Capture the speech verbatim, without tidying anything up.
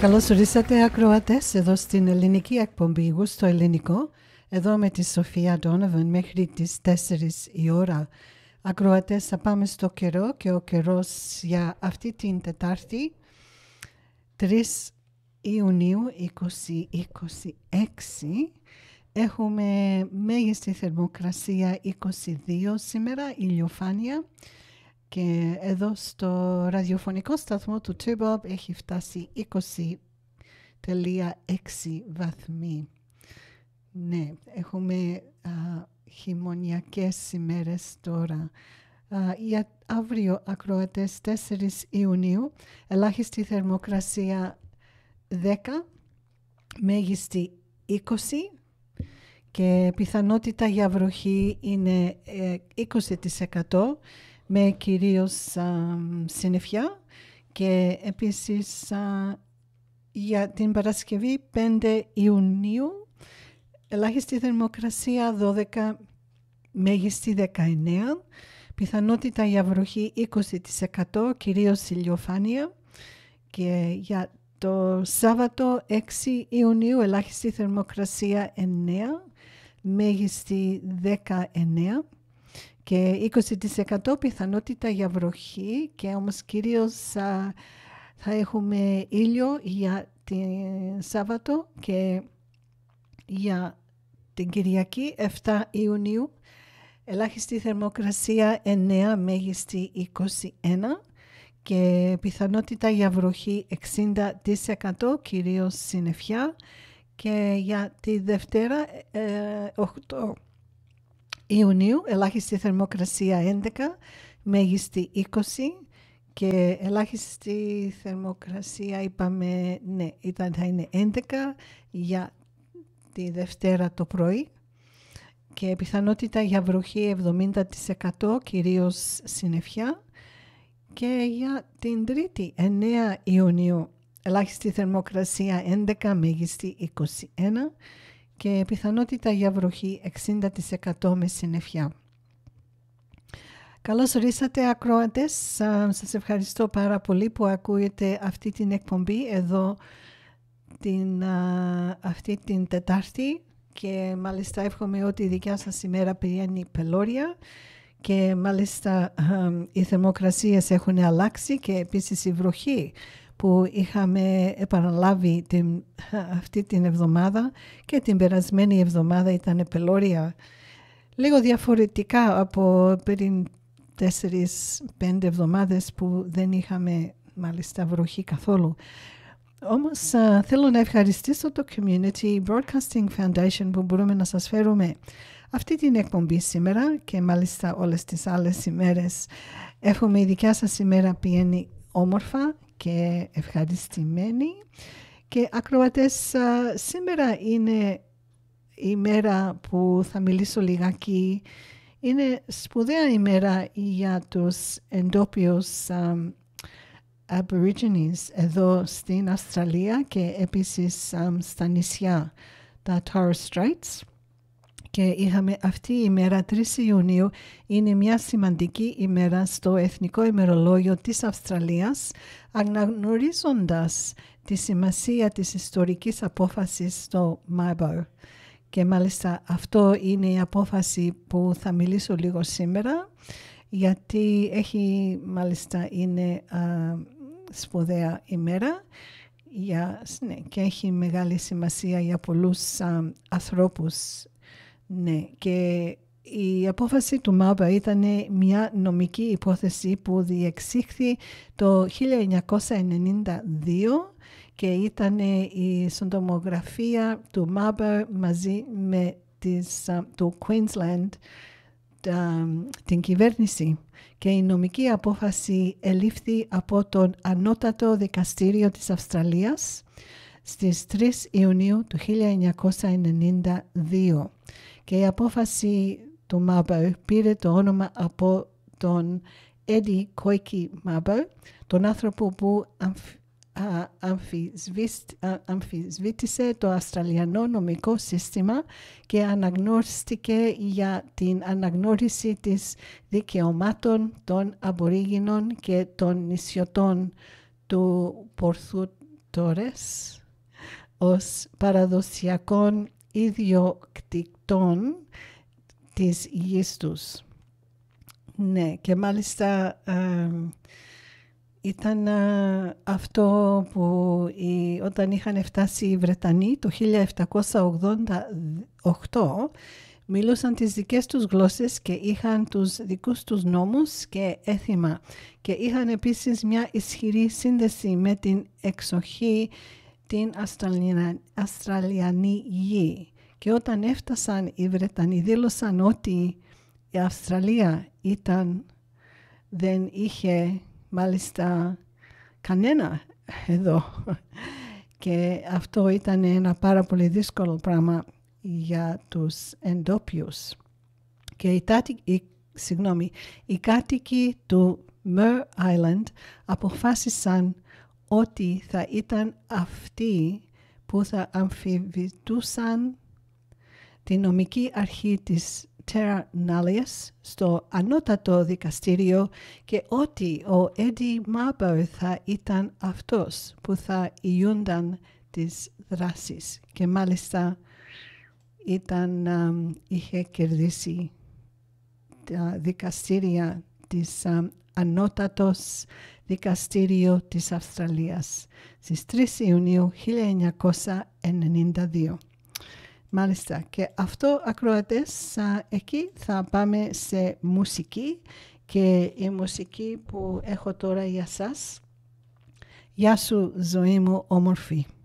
Καλώς ορίσατε ακροατές εδώ στην ελληνική εκπομπή Γούστο Ελληνικό, εδώ με τη Σοφία Ντόνοβεν μέχρι τις τέσσερις η ώρα. Ακροατές, θα πάμε στο καιρό και ο καιρός για αυτή την Τετάρτη τρεις Ιουνίου είκοσι είκοσι έξι. Έχουμε μέγιστη θερμοκρασία είκοσι δύο σήμερα, ηλιοφάνεια, και εδώ στο ραδιοφωνικό σταθμό του Turbob έχει φτάσει είκοσι κόμμα έξι βαθμοί. Ναι, έχουμε α, χειμωνιακές ημέρες τώρα. Α, για αύριο, ακροατές, τέσσερις Ιουνίου, ελάχιστη θερμοκρασία δέκα, μέγιστη είκοσι και πιθανότητα για βροχή είναι ε, είκοσι τοις εκατό με κυρίως α, συννεφιά, και επίσης α, για την Παρασκευή πέντε Ιουνίου ελάχιστη θερμοκρασία δώδεκα, μέγιστη δεκαεννέα, πιθανότητα για βροχή είκοσι τοις εκατό, κυρίως ηλιοφάνεια. Και για το Σάββατο έξι Ιουνίου ελάχιστη θερμοκρασία εννέα, μέγιστη δεκαεννέα και είκοσι τοις εκατό πιθανότητα για βροχή, και όμως κυρίως α, θα έχουμε ήλιο για την Σάββατο. Και για την Κυριακή επτά Ιουνίου ελάχιστη θερμοκρασία εννέα, μέγιστη είκοσι ένα και πιθανότητα για βροχή εξήντα τοις εκατό, κυρίως συννεφιά. Και για τη Δευτέρα ε, οκτώ Ιουνίου ελάχιστη θερμοκρασία έντεκα, μέγιστη είκοσι και ελάχιστη θερμοκρασία είπαμε, ναι, ήταν, θα είναι έντεκα για τη Δευτέρα το πρωί, και πιθανότητα για βροχή εβδομήντα τοις εκατό, κυρίως συννεφιά. Και για την Τρίτη εννέα Ιουνίου ελάχιστη θερμοκρασία έντεκα, μέγιστη είκοσι ένα και πιθανότητα για βροχή εξήντα τοις εκατό με συννεφιά. Καλώς ορίσατε ακροατές, σας ευχαριστώ πάρα πολύ που ακούετε αυτή την εκπομπή εδώ την, α, αυτή την Τετάρτη, και μάλιστα εύχομαι ότι η δικιά σας ημέρα πηγαίνει πελώρια, και μάλιστα α, οι θερμοκρασίες έχουν αλλάξει, και επίσης η βροχή που είχαμε επαναλάβει την, αυτή την εβδομάδα και την περασμένη εβδομάδα ήταν πελώρια, λίγο διαφορετικά από πριν τέσσερις πέντε εβδομάδες που δεν είχαμε μάλιστα βροχή καθόλου. Όμως α, θέλω να ευχαριστήσω το Community Broadcasting Foundation που μπορούμε να σας φέρουμε αυτή την εκπομπή σήμερα, και μάλιστα όλες τις άλλες ημέρες. Εύχομαι η δικιά σας ημέρα πηγαίνει όμορφα και ευχαριστημένη. Και ακροατές, α, σήμερα είναι η μέρα που θα μιλήσω λιγάκι. Είναι σπουδαία ημέρα για τους εντόπιους α, Aborigines εδώ στην Αυστραλία, και επίσης α, στα νησιά, τα Torres Straits. Και είχαμε αυτή η ημέρα τρεις Ιουνίου, είναι μια σημαντική ημέρα στο Εθνικό Ημερολόγιο της Αυστραλίας, αναγνωρίζοντας τη σημασία της ιστορικής απόφασης στο Mabo. Και μάλιστα αυτό είναι η απόφαση που θα μιλήσω λίγο σήμερα, γιατί έχει μάλιστα είναι α, σπουδαία ημέρα για, ναι, και έχει μεγάλη σημασία για πολλούς α, ανθρώπους. Ναι, και η απόφαση του Mabo ήταν μια νομική υπόθεση που διεξήχθη το χίλια εννιακόσια ενενήντα δύο, και ήταν η συντομογραφία του Mabo μαζί με τις, του Queensland, τα, την κυβέρνηση, και η νομική απόφαση ελήφθη από τον Ανώτατο Δικαστήριο της Αυστραλίας στις τρεις Ιουνίου του χίλια εννιακόσια ενενήντα δύο. Και η απόφαση του Mabo πήρε το όνομα από τον Eddie Koiki Mabo, τον άνθρωπο που αμφ, α, αμφισβήτησε το Αυστραλιανό νομικό σύστημα και αναγνώριστηκε για την αναγνώριση της δικαιωμάτων των Αμπορίγινων και των νησιωτών του Πορθού ιδιοκτήτορες ως παραδοσιακών ιδιοκτητών της γης τους. Ναι, και μάλιστα ε, ήταν ε, αυτό που οι, όταν είχαν φτάσει οι Βρετανοί το χίλια επτακόσια ογδόντα οκτώ μιλούσαν τις δικές τους γλώσσες και είχαν τους δικούς τους νόμους και έθιμα και είχαν επίσης μια ισχυρή σύνδεση με την εξοχή την Αυστραλιανή γη. Και όταν έφτασαν οι Βρετανοί δήλωσαν ότι η Αυστραλία ήταν, δεν είχε μάλιστα κανένα εδώ. Και αυτό ήταν ένα πάρα πολύ δύσκολο πράγμα για τους εντόπιους. Και οι, τάτι, οι, συγγνώμη, οι κάτοικοι του Mer Island αποφάσισαν ότι θα ήταν αυτοί που θα αμφισβητούσαν την νομική αρχή της Terra Nullius στο ανώτατο δικαστήριο και ότι ο Eddie Mabo θα ήταν αυτός που θα ιούνταν τις δράσεις και μάλιστα ήταν, um, είχε κερδίσει τα δικαστήρια της um, ανώτατος δικαστήριο της Αυστραλίας στις τρεις Ιουνίου χίλια εννιακόσια ενενήντα δύο. Μάλιστα, και αυτό ακροατές, εκεί θα πάμε σε μουσική και η μουσική που έχω τώρα για σας. Γεια σου ζωή μου όμορφη.